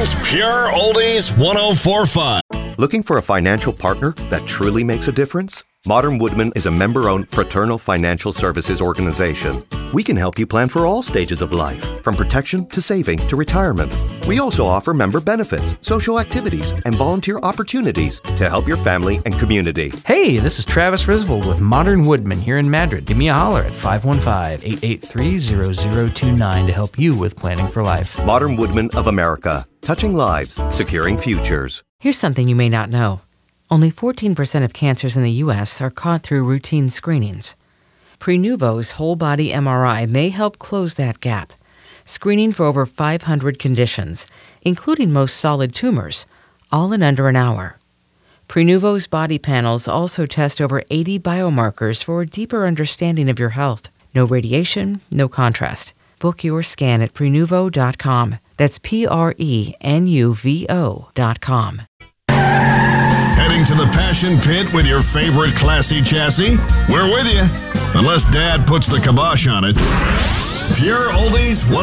is Pure Oldies 1045. Looking for a financial partner that truly makes a difference? Modern Woodmen is a member-owned fraternal financial services organization. We can help you plan for all stages of life, from protection to saving to retirement. We also offer member benefits, social activities, and volunteer opportunities to help your family and community. Hey, this is Travis Risvold with Modern Woodmen here in Madrid. Give me a holler at 515-883-0029 to help you with planning for life. Modern Woodmen of America, touching lives, securing futures. Here's something you may not know. Only 14% of cancers in the U.S. are caught through routine screenings. Prenuvo's whole-body MRI may help close that gap, screening for over 500 conditions, including most solid tumors, all in under an hour. Prenuvo's body panels also test over 80 biomarkers for a deeper understanding of your health. No radiation, no contrast. Book your scan at Prenuvo.com. That's Prenuvo.com. Heading to the Passion Pit with your favorite classy chassis? We're with you. Unless Dad puts the kibosh on it. Pure Oldies